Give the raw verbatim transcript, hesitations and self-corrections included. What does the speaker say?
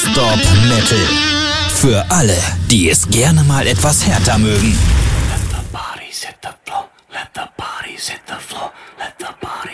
Non-Stop Metal. Für alle, die es gerne mal etwas härter mögen. Let the bodies hit the floor. Let the bodies hit the floor. Let the bodies